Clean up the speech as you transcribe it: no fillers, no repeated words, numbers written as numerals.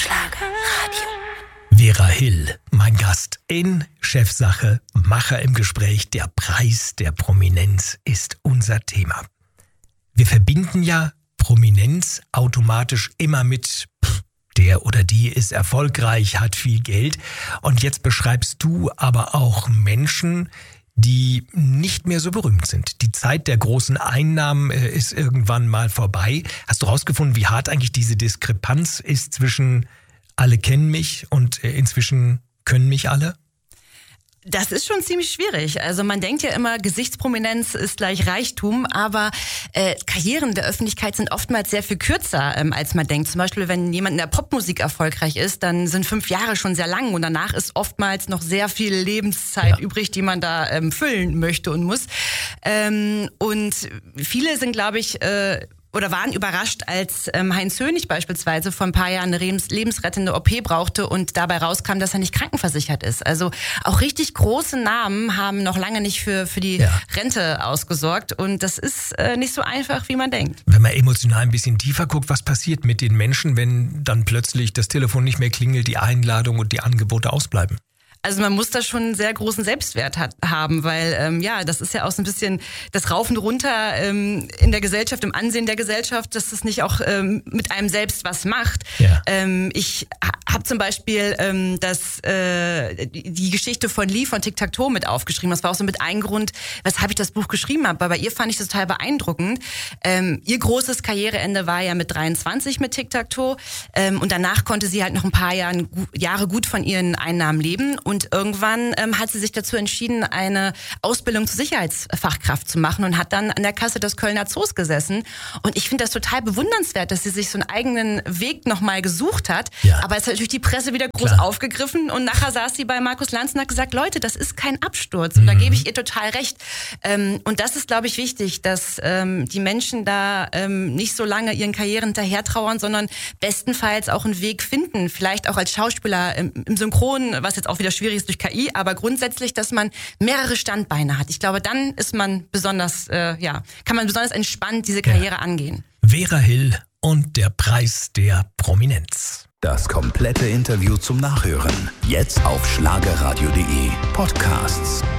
Schlagerradio. Vera Hill, mein Gast in Chefsache, Macher im Gespräch. Der Preis der Prominenz ist unser Thema. Wir verbinden ja Prominenz automatisch immer mit der oder die ist erfolgreich, hat viel Geld. Und jetzt beschreibst du aber auch Menschen, die nicht mehr so berühmt sind. Die Zeit der großen Einnahmen ist irgendwann mal vorbei. Hast du rausgefunden, wie hart eigentlich diese Diskrepanz ist zwischen alle kennen mich und inzwischen können mich alle? Das ist schon ziemlich schwierig. Also man denkt ja immer, Gesichtsprominenz ist gleich Reichtum, aber Karrieren der Öffentlichkeit sind oftmals sehr viel kürzer, als man denkt. Zum Beispiel, wenn jemand in der Popmusik erfolgreich ist, dann sind 5 Jahre schon sehr lang und danach ist oftmals noch sehr viel Lebenszeit übrig, die man da füllen möchte und muss. Und viele sind, glaube ich, oder waren überrascht, als Heinz Hönig beispielsweise vor ein paar Jahren eine lebensrettende OP brauchte und dabei rauskam, dass er nicht krankenversichert ist. Also auch richtig große Namen haben noch lange nicht für die Rente ausgesorgt und das ist nicht so einfach, wie man denkt. Wenn man emotional ein bisschen tiefer guckt, was passiert mit den Menschen, wenn dann plötzlich das Telefon nicht mehr klingelt, die Einladung und die Angebote ausbleiben? Also man muss da schon einen sehr großen Selbstwert haben, weil das ist ja auch so ein bisschen das Rauf und Runter in der Gesellschaft, im Ansehen der Gesellschaft, dass es nicht auch mit einem selbst was macht. Ja. Ich habe zum Beispiel die Geschichte von Lee von Tic Tac Toe mit aufgeschrieben. Das war auch so mit ein Grund, weshalb ich das Buch geschrieben habe. Weil bei ihr fand ich das total beeindruckend. Ihr großes Karriereende war ja mit 23 mit Tic Tac Toe und danach konnte sie halt noch ein paar Jahre gut von ihren Einnahmen leben. Und irgendwann hat sie sich dazu entschieden, eine Ausbildung zur Sicherheitsfachkraft zu machen und hat dann an der Kasse des Kölner Zoos gesessen. Und ich finde das total bewundernswert, dass sie sich so einen eigenen Weg nochmal gesucht hat. Ja. Aber es hat natürlich die Presse wieder groß aufgegriffen und nachher saß sie bei Markus Lanz und hat gesagt, Leute, das ist kein Absturz. Und da gebe ich ihr total recht. Und das ist, glaube ich, wichtig, dass die Menschen da nicht so lange ihren Karrieren hinterher trauern, sondern bestenfalls auch einen Weg finden. Vielleicht auch als Schauspieler im Synchron, was jetzt auch wieder schwierig ist durch KI, aber grundsätzlich, dass man mehrere Standbeine hat. Ich glaube, dann ist man besonders, kann man besonders entspannt diese Karriere angehen. Vera Hill und der Preis der Prominenz. Das komplette Interview zum Nachhören. Jetzt auf schlagerradio.de Podcasts.